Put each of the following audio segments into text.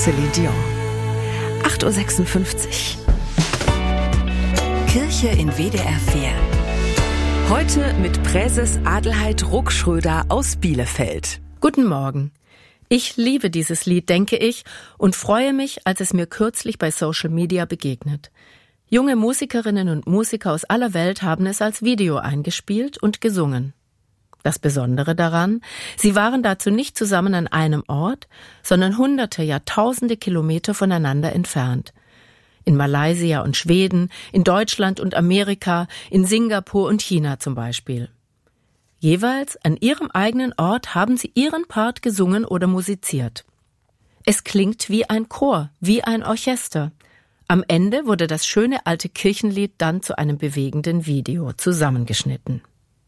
Celine Dion. 8.56 Uhr. Kirche in WDR 4. Heute mit Präses Adelheid Ruckschröder aus Bielefeld. Guten Morgen. Ich liebe dieses Lied, denke ich, und freue mich, als es mir kürzlich bei Social Media begegnet. Junge Musikerinnen und Musiker aus aller Welt haben es als Video eingespielt und gesungen. Das Besondere daran, sie waren dazu nicht zusammen an einem Ort, sondern hunderte, ja tausende Kilometer voneinander entfernt. In Malaysia und Schweden, in Deutschland und Amerika, in Singapur und China zum Beispiel. Jeweils an ihrem eigenen Ort haben sie ihren Part gesungen oder musiziert. Es klingt wie ein Chor, wie ein Orchester. Am Ende wurde das schöne alte Kirchenlied dann zu einem bewegenden Video zusammengeschnitten.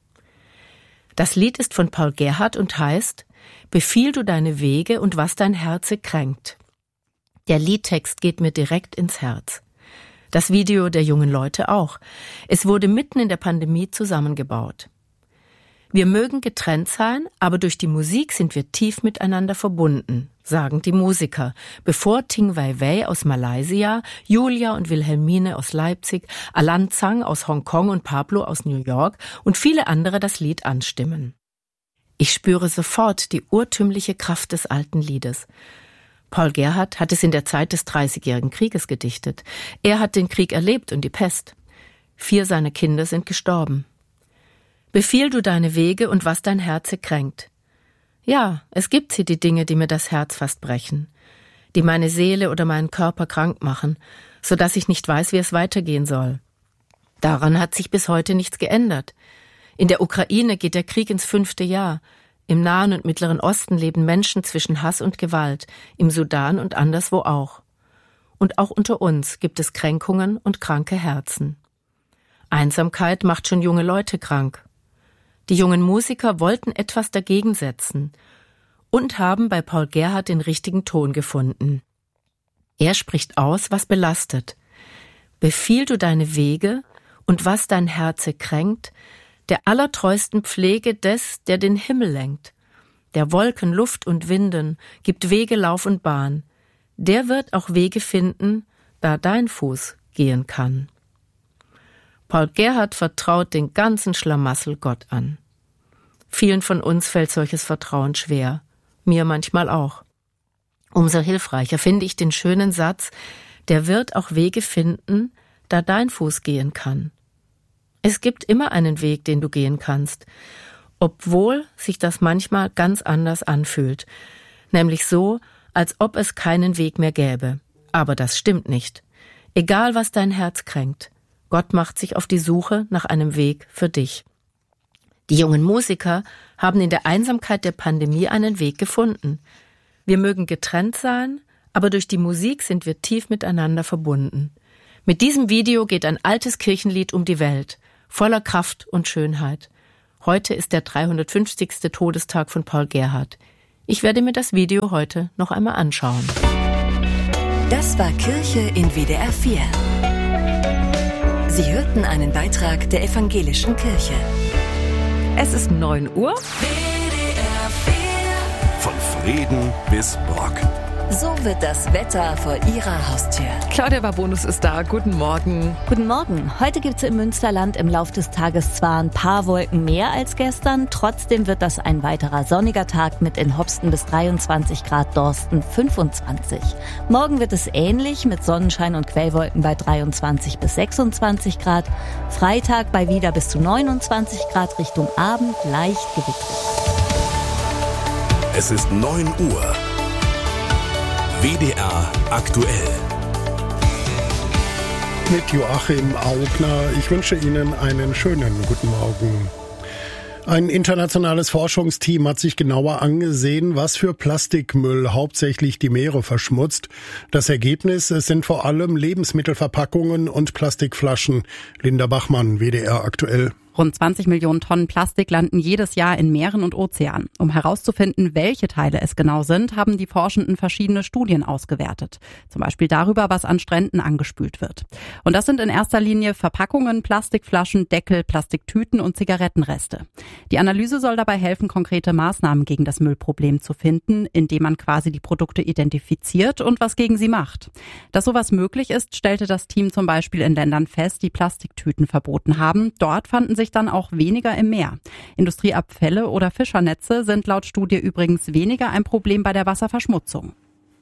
Das Lied ist von Paul Gerhardt und heißt »Befiehl du deine Wege und was dein Herze kränkt«. Der Liedtext geht mir direkt ins Herz. Das Video der jungen Leute auch. Es wurde mitten in der Pandemie zusammengebaut. Wir mögen getrennt sein, aber durch die Musik sind wir tief miteinander verbunden, sagen die Musiker, bevor Ting Wei Wei aus Malaysia, Julia und Wilhelmine aus Leipzig, Alan Zhang aus Hongkong und Pablo aus New York und viele andere das Lied anstimmen. Ich spüre sofort die urtümliche Kraft des alten Liedes. Paul Gerhardt hat es in der Zeit des 30-jährigen Krieges gedichtet. Er hat den Krieg erlebt und die Pest. 4 seiner Kinder sind gestorben. Befiehl du deine Wege und was dein Herze kränkt. Ja, es gibt sie, die Dinge, die mir das Herz fast brechen, die meine Seele oder meinen Körper krank machen, so dass ich nicht weiß, wie es weitergehen soll. Daran hat sich bis heute nichts geändert. In der Ukraine geht der Krieg ins 5. Jahr. Im Nahen und Mittleren Osten leben Menschen zwischen Hass und Gewalt, im Sudan und anderswo auch. Und auch unter uns gibt es Kränkungen und kranke Herzen. Einsamkeit macht schon junge Leute krank. Die jungen Musiker wollten etwas dagegen setzen und haben bei Paul Gerhardt den richtigen Ton gefunden. Er spricht aus, was belastet. Befiehl du deine Wege und was dein Herze kränkt, der allertreusten Pflege des, der den Himmel lenkt, der Wolken, Luft und Winden, gibt Wege, Lauf und Bahn. Der wird auch Wege finden, da dein Fuß gehen kann. Paul Gerhardt vertraut den ganzen Schlamassel Gott an. Vielen von uns fällt solches Vertrauen schwer, mir manchmal auch. Umso hilfreicher finde ich den schönen Satz, der wird auch Wege finden, da dein Fuß gehen kann. Es gibt immer einen Weg, den du gehen kannst, obwohl sich das manchmal ganz anders anfühlt, nämlich so, als ob es keinen Weg mehr gäbe. Aber das stimmt nicht. Egal, was dein Herz kränkt, Gott macht sich auf die Suche nach einem Weg für dich. Die jungen Musiker haben in der Einsamkeit der Pandemie einen Weg gefunden. Wir mögen getrennt sein, aber durch die Musik sind wir tief miteinander verbunden. Mit diesem Video geht ein altes Kirchenlied um die Welt, voller Kraft und Schönheit. Heute ist der 350. Todestag von Paul Gerhardt. Ich werde mir das Video heute noch einmal anschauen. Das war Kirche in WDR 4. Sie hörten einen Beitrag der Evangelischen Kirche. Es ist 9 Uhr. WDR 4. Von Frieden bis Brock. So wird das Wetter vor Ihrer Haustür. Claudia Babonus ist da. Guten Morgen. Guten Morgen. Heute gibt es im Münsterland im Lauf des Tages zwar ein paar Wolken mehr als gestern, trotzdem wird das ein weiterer sonniger Tag mit in Hopsten bis 23 Grad, Dorsten 25. Morgen wird es ähnlich mit Sonnenschein und Quellwolken bei 23 bis 26 Grad. Freitag bei wieder bis zu 29 Grad, Richtung Abend leicht gewittrig. Es ist 9 Uhr. WDR aktuell. Mit Joachim Augner. Ich wünsche Ihnen einen schönen guten Morgen. Ein internationales Forschungsteam hat sich genauer angesehen, was für Plastikmüll hauptsächlich die Meere verschmutzt. Das Ergebnis sind vor allem Lebensmittelverpackungen und Plastikflaschen. Linda Bachmann, WDR aktuell. Rund 20 Millionen Tonnen Plastik landen jedes Jahr in Meeren und Ozeanen. Um herauszufinden, welche Teile es genau sind, haben die Forschenden verschiedene Studien ausgewertet. Zum Beispiel darüber, was an Stränden angespült wird. Und das sind in erster Linie Verpackungen, Plastikflaschen, Deckel, Plastiktüten und Zigarettenreste. Die Analyse soll dabei helfen, konkrete Maßnahmen gegen das Müllproblem zu finden, indem man quasi die Produkte identifiziert und was gegen sie macht. Dass sowas möglich ist, stellte das Team zum Beispiel in Ländern fest, die Plastiktüten verboten haben. Dort fanden sich dann auch weniger im Meer. Industrieabfälle oder Fischernetze sind laut Studie übrigens weniger ein Problem bei der Wasserverschmutzung.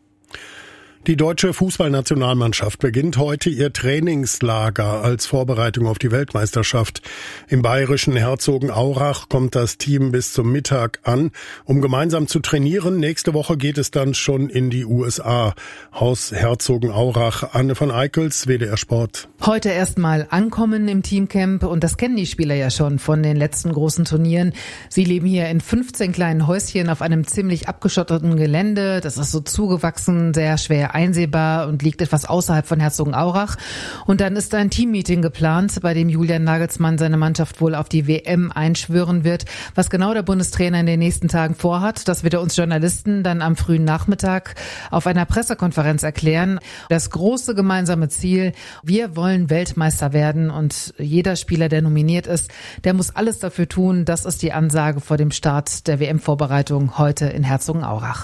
Die deutsche Fußballnationalmannschaft beginnt heute ihr Trainingslager als Vorbereitung auf die Weltmeisterschaft. Im bayerischen Herzogenaurach kommt das Team bis zum Mittag an, um gemeinsam zu trainieren. Nächste Woche geht es dann schon in die USA. Aus Herzogenaurach, Anne von Eickels, WDR Sport. Heute erstmal ankommen im Teamcamp und das kennen die Spieler ja schon von den letzten großen Turnieren. Sie leben hier in 15 kleinen Häuschen auf einem ziemlich abgeschotteten Gelände. Das ist so zugewachsen, sehr schwer einsehbar und liegt etwas außerhalb von Herzogenaurach. Und dann ist ein Teammeeting geplant, bei dem Julian Nagelsmann seine Mannschaft wohl auf die WM einschwören wird. Was genau der Bundestrainer in den nächsten Tagen vorhat, das wird er uns Journalisten dann am frühen Nachmittag auf einer Pressekonferenz erklären. Das große gemeinsame Ziel: Wir wollen Weltmeister werden und jeder Spieler, der nominiert ist, der muss alles dafür tun. Das ist die Ansage vor dem Start der WM-Vorbereitung heute in Herzogenaurach.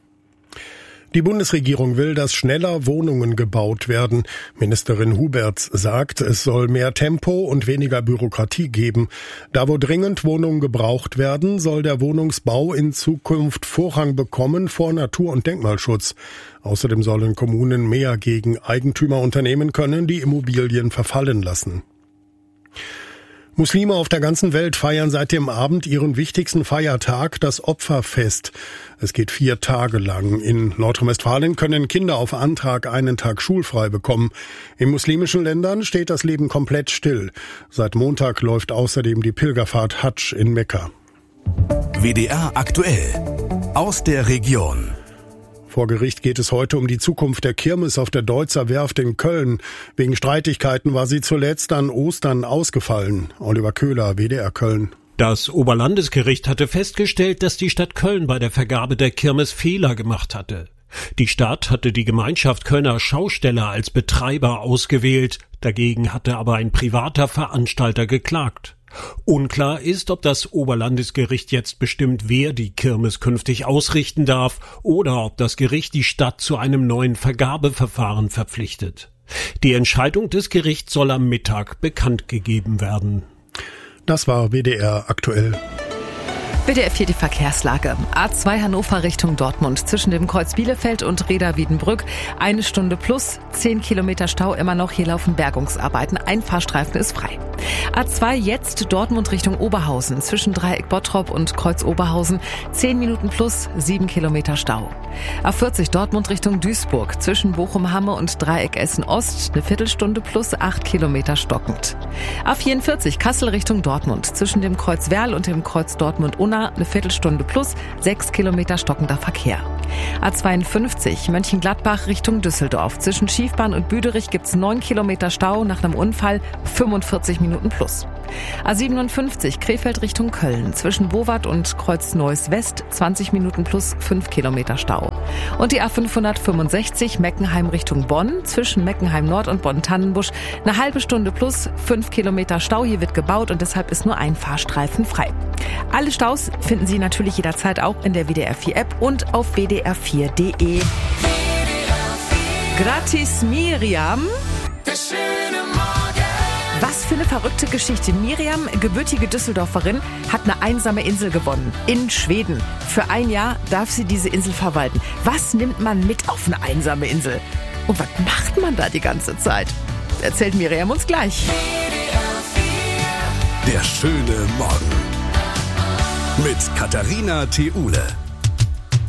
Die Bundesregierung will, dass schneller Wohnungen gebaut werden. Ministerin Huberts sagt, es soll mehr Tempo und weniger Bürokratie geben. Da, wo dringend Wohnungen gebraucht werden, soll der Wohnungsbau in Zukunft Vorrang bekommen vor Natur- und Denkmalschutz. Außerdem sollen Kommunen mehr gegen Eigentümer unternehmen können, die Immobilien verfallen lassen. Muslime auf der ganzen Welt feiern seit dem Abend ihren wichtigsten Feiertag, das Opferfest. Es geht 4 Tage lang. In Nordrhein-Westfalen können Kinder auf Antrag einen Tag schulfrei bekommen. In muslimischen Ländern steht das Leben komplett still. Seit Montag läuft außerdem die Pilgerfahrt Hadsch in Mekka. WDR aktuell. Aus der Region. Vor Gericht geht es heute um die Zukunft der Kirmes auf der Deutzer Werft in Köln. Wegen Streitigkeiten war sie zuletzt an Ostern ausgefallen. Oliver Köhler, WDR Köln. Das Oberlandesgericht hatte festgestellt, dass die Stadt Köln bei der Vergabe der Kirmes Fehler gemacht hatte. Die Stadt hatte die Gemeinschaft Kölner Schausteller als Betreiber ausgewählt. Dagegen hatte aber ein privater Veranstalter geklagt. Unklar ist, ob das Oberlandesgericht jetzt bestimmt, wer die Kirmes künftig ausrichten darf, oder ob das Gericht die Stadt zu einem neuen Vergabeverfahren verpflichtet. Die Entscheidung des Gerichts soll am Mittag bekannt gegeben werden. Das war WDR aktuell. WDR 4 die Verkehrslage. A2 Hannover Richtung Dortmund zwischen dem Kreuz Bielefeld und Reda-Wiedenbrück. 1 Stunde plus, 10 Kilometer Stau immer noch. Hier laufen Bergungsarbeiten. Ein Fahrstreifen ist frei. A2 jetzt Dortmund Richtung Oberhausen zwischen Dreieck Bottrop und Kreuz Oberhausen. 10 Minuten plus, 7 Kilometer Stau. A40 Dortmund Richtung Duisburg zwischen Bochum-Hamme und Dreieck Essen-Ost. Eine Viertelstunde plus, 8 Kilometer stockend. A44 Kassel Richtung Dortmund zwischen dem Kreuz Werl und dem Kreuz Dortmund-Unna. Eine Viertelstunde plus, 6 Kilometer stockender Verkehr. A52 Mönchengladbach Richtung Düsseldorf. Zwischen Schiefbahn und Büderich gibt's 9 Kilometer Stau, nach einem Unfall 45 Minuten plus. A57 Krefeld Richtung Köln. Zwischen Bowat und Kreuz Neuss West 20 Minuten plus, 5 Kilometer Stau. Und die A565 Meckenheim Richtung Bonn. Zwischen Meckenheim Nord und Bonn-Tannenbusch eine halbe Stunde plus, 5 Kilometer Stau. Hier wird gebaut und deshalb ist nur ein Fahrstreifen frei. Alle Staus finden Sie natürlich jederzeit auch in der WDR 4 App und auf wdr4.de. Gratis Miriam. Was für eine verrückte Geschichte. Miriam, gebürtige Düsseldorferin, hat eine einsame Insel gewonnen. In Schweden. Für 1 Jahr darf sie diese Insel verwalten. Was nimmt man mit auf eine einsame Insel? Und was macht man da die ganze Zeit? Erzählt Miriam uns gleich. Der schöne Morgen. Mit Katharina Theule.